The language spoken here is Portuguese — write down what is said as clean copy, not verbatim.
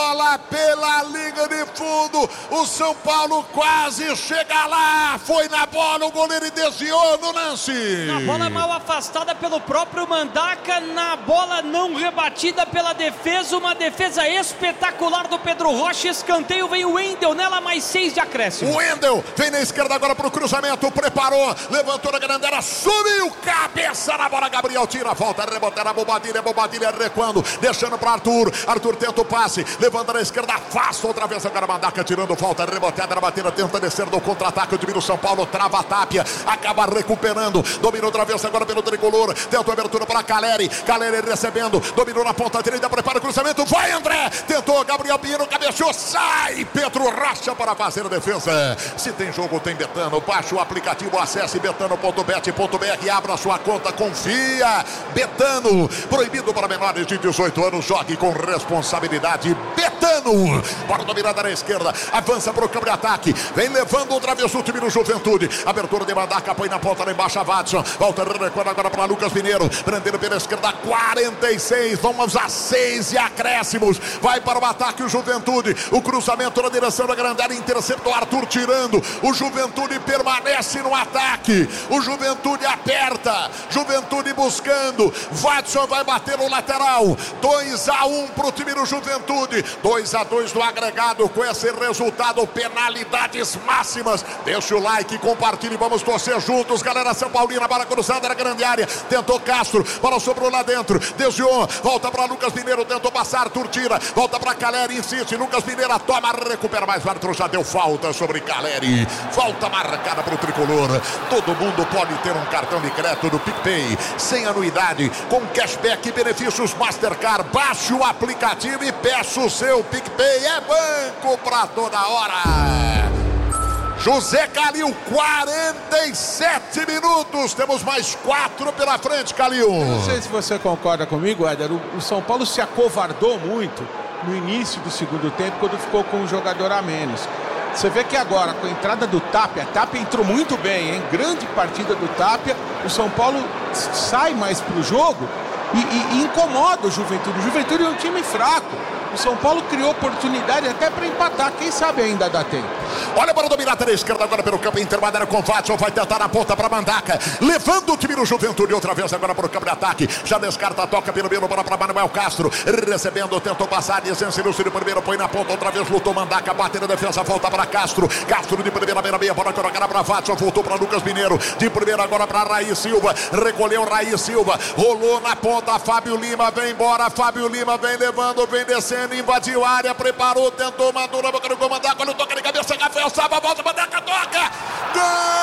bola pela linha de fundo, o São Paulo quase chega lá, foi na bola, o goleiro desviou no lance. Na bola mal afastada pelo próprio Mandaca, na bola não rebatida pela defesa, uma defesa espetacular do Pedro Rocha, escanteio, vem o Wendel, nela mais 6 de acréscimo. O Wendel vem na esquerda agora pro cruzamento, preparou, levantou na grande área, subiu, cabeça na bola, Gabriel tira a volta, rebotando a Bobadilha recuando, deixando para Arthur tenta o passe, levanta na esquerda, afasta outra vez agora Mandaca, tirando falta, reboteada na batida, tenta descer do contra-ataque, o time do São Paulo trava a Tapia, acaba recuperando, dominou outra vez agora pelo tricolor, tenta a abertura para Caleri recebendo, dominou na ponta direita, prepara o cruzamento, vai André, tentou, Gabriel Pinheiro, cabeceou, sai, Pedro Rocha para fazer a defesa. Se tem jogo, tem Betano, baixa o aplicativo, acesse betano.bet.br, abra sua conta, confia, Betano, proibido para menores de 18 anos, jogue com responsabilidade, Betano, para dominada na esquerda, avança para o campo de ataque, vem levando outra vez o time do Juventude, abertura de Mandaca, põe na ponta lá embaixo a Watson, volta recuando agora para Lucas Mineiro, prendendo pela esquerda, 46, vamos a 6 e acréscimos, vai para o ataque o Juventude, o cruzamento na direção da grande área, interceptou Arthur tirando, o Juventude permanece no ataque, o Juventude aperta, Juventude buscando, Watson vai bater no lateral, 2-1 para o time do Juventude, 2-2 no agregado, com esse resultado, penalidades máximas, deixa o like, compartilhe, vamos torcer juntos, galera São Paulina, bola cruzada na grande área, tentou Castro, bola sobrou lá dentro, desviou, volta para Lucas Mineiro, tentou passar, Arthur tira, volta para Caleri, insiste, Lucas Mineiro toma, recupera, mais o árbitro já deu falta sobre Caleri, falta marcada para o tricolor, todo mundo pode ter um cartão de crédito do PicPay, sem anuidade, com cashback e benefícios Mastercard, baixe o aplicativo e peça o seu PicPay, é banco para toda hora. José Calil, 47 minutos, temos mais 4 pela frente, Calil. Não sei se você concorda comigo, Éder, o São Paulo se acovardou muito no início do segundo tempo, quando ficou com um jogador a menos. Você vê que agora, com a entrada do Tapia, a Tapia entrou muito bem, hein? Grande partida do Tapia, o São Paulo sai mais pro jogo e incomoda o Juventude. O Juventude é um time fraco. O São Paulo criou oportunidade até para empatar, quem sabe ainda dá tempo. Olha para o dominada na esquerda agora pelo campo intermediário com Watson, vai tentar na ponta para Mandaca, levando o time do Juventude outra vez agora para o campo de ataque, já descarta, toca pelo meio, bola para Manuel Castro, recebendo, tentou passar, desensinou-se de primeiro, põe na ponta, outra vez lutou Mandaca, bate na defesa, volta para Castro de primeira, meia, bola colocada para Watson, voltou para Lucas Mineiro, de primeira agora para Raí Silva, recolheu Raí Silva, rolou na ponta, Fábio Lima, vem embora, Fábio Lima vem levando, vem descendo, invadiu a área, preparou, tentou, mandou na boca do Mandaca, olha o toque de cabeça, Rafael Saba, volta, Mandaca, toca! Gol!